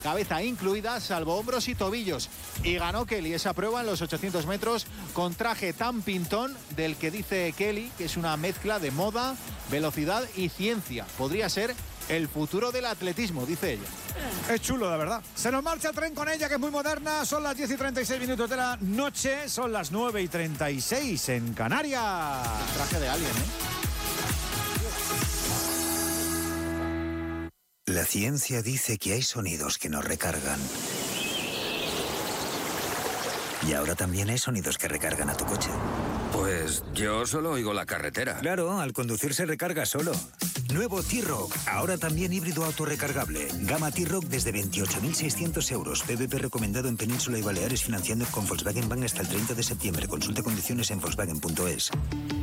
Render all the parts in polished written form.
cabeza incluida, salvo hombros y tobillos. Y ganó Kelly esa prueba en los 800 metros con traje tan pintón del que dice Kelly que es una mezcla de moda, velocidad y ciencia. Podría ser el futuro del atletismo, dice ella. Es chulo, de verdad. Se nos marcha el tren con ella, que es muy moderna. Son las 10:36 de la noche. Son las 9:36 en Canarias. El traje de Alien, La ciencia dice que hay sonidos que nos recargan. Y ahora también hay sonidos que recargan a tu coche. Pues yo solo oigo la carretera. Claro, al conducir se recarga solo. Nuevo T-Roc, ahora también híbrido autorrecargable. Gama T-Roc desde 28.600 euros. PVP recomendado en Península y Baleares, financiando con Volkswagen Bank hasta el 30 de septiembre. Consulte condiciones en Volkswagen.es.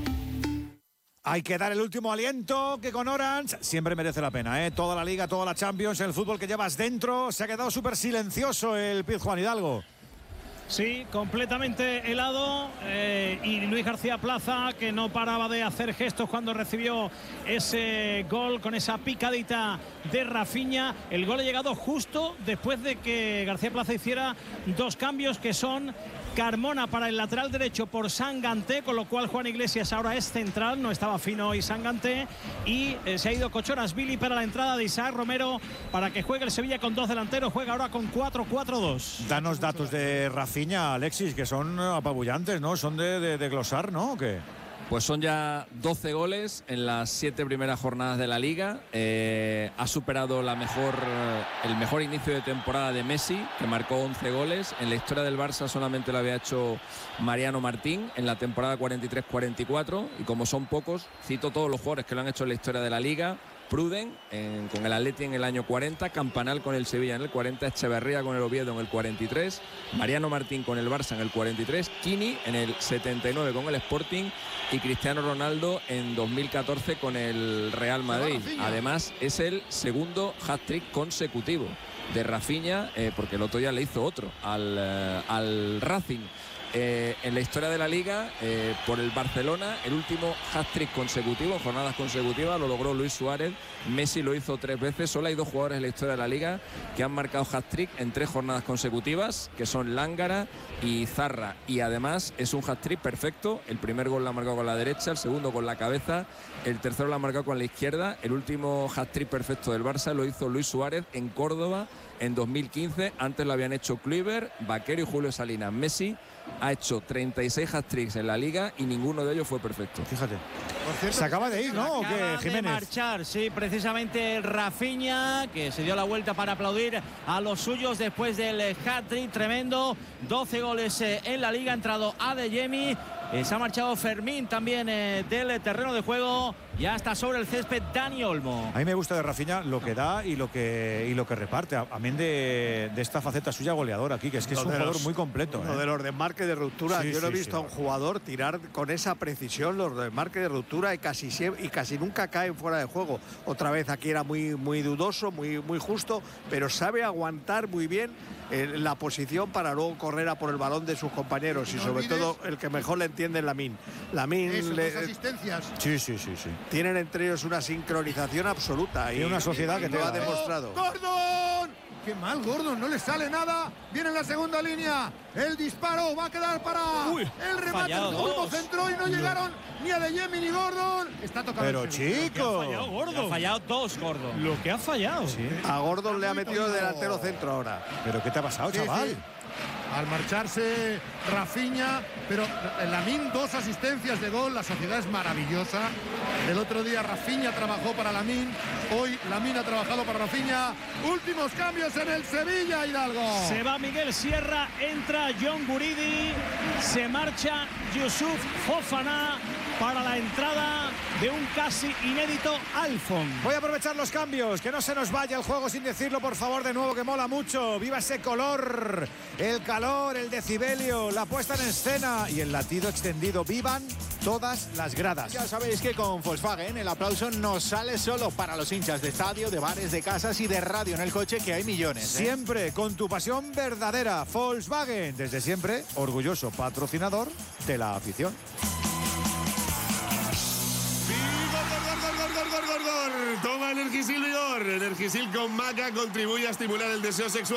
Hay que dar el último aliento, que con Orange siempre merece la pena, ¿eh? Toda la Liga, toda la Champions, el fútbol que llevas dentro. Se ha quedado súper silencioso el Pizjuán Hidalgo. Sí, completamente helado, y Luis García Plaza, que no paraba de hacer gestos cuando recibió ese gol con esa picadita de Rafinha. El gol ha llegado justo después de que García Plaza hiciera dos cambios, que son Carmona para el lateral derecho por Sanganté, con lo cual Juan Iglesias ahora es central, no estaba fino hoy Sanganté, y se ha ido Cochoras-Billy para la entrada de Isaac Romero para que juegue el Sevilla con dos delanteros. Juega ahora con 4-4-2. Danos datos de Rafinha, Alexis, que son apabullantes, ¿no? Son de glosar, ¿no? ¿O qué? Pues son ya 12 goles en las 7 primeras jornadas de la Liga. Ha superado el mejor inicio de temporada de Messi, que marcó 11 goles. En la historia del Barça solamente lo había hecho Mariano Martín en la temporada 43-44. Y como son pocos, cito todos los jugadores que lo han hecho en la historia de la Liga. Pruden con el Atleti en el año 40, Campanal con el Sevilla en el 40, Echeverría con el Oviedo en el 43, Mariano Martín con el Barça en el 43, Kini en el 79 con el Sporting y Cristiano Ronaldo en 2014 con el Real Madrid. Además es el segundo hat-trick consecutivo de Rafinha, porque el otro día le hizo otro al Racing. En la historia de la Liga, por el Barcelona, el último hat-trick consecutivo, jornadas consecutivas, lo logró Luis Suárez. Messi lo hizo 3 veces. Solo hay 2 jugadores en la historia de la Liga que han marcado hat-trick en 3 jornadas consecutivas, que son Lángara y Zarra, y además es un hat-trick perfecto. El primer gol lo ha marcado con la derecha, el segundo con la cabeza, el tercero lo ha marcado con la izquierda. El último hat-trick perfecto del Barça lo hizo Luis Suárez en Córdoba en 2015. Antes lo habían hecho Kluivert, Vaquero y Julio Salinas. Messi ha hecho 36 hat-tricks en la Liga y ninguno de ellos fue perfecto. Fíjate. Se acaba de ir, ¿no? ¿O qué, Jiménez? De marchar, sí, precisamente Rafinha, que se dio la vuelta para aplaudir a los suyos después del hat-trick tremendo. 12 goles en la Liga. Ha entrado Adeyemi. Se ha marchado Fermín también del terreno de juego. Ya está sobre el césped Dani Olmo. A mí me gusta de Rafinha lo que da y lo que reparte. Amén de esta faceta suya goleadora aquí, que es un jugador muy completo. Lo de los desmarques de ruptura. Sí, yo no he visto a un jugador tirar con esa precisión los desmarques de ruptura y casi nunca caen fuera de juego. Otra vez aquí era muy dudoso, muy justo, pero sabe aguantar muy bien la posición para luego correr a por el balón de sus compañeros, y sobre todo el que mejor le entiende es Lamine. Dos asistencias. Sí. Tienen entre ellos una sincronización absoluta y una sociedad que lo ha demostrado. ¡Gordon! ¡Qué mal, Gordon! No le sale nada. Viene en la segunda línea. El disparo va a quedar para el remate. El Olmo centró y no llegaron ni Adeyemi ni Gordon. Está tocando. Pero chico, Ha fallado 2, Gordon. Lo que ha fallado. Sí. A Gordon le ha metido delantero centro ahora. ¿Pero qué te ha pasado, chaval? Sí. Al marcharse Rafinha, pero Lamine 2 asistencias de gol. La sociedad es maravillosa. El otro día Rafinha trabajó para Lamine, hoy Lamine ha trabajado para Rafinha. Últimos cambios en el Sevilla, Hidalgo. Se va Miguel Sierra, entra John Guridi, se marcha Yusuf Fofana para la entrada de un casi inédito Alfon. Voy a aprovechar los cambios, que no se nos vaya el juego sin decirlo, por favor, de nuevo, que mola mucho. Viva ese color, el calor, el decibelio, la puesta en escena y el latido extendido. Vivan todas las gradas. Ya sabéis que con Volkswagen el aplauso no sale solo para los hinchas de estadio, de bares, de casas y de radio en el coche, que hay millones. Siempre con tu pasión verdadera. Volkswagen, desde siempre, orgulloso patrocinador de la afición. Gol. Toma Energisil Vigor. Energisil con maca contribuye a estimular el deseo sexual.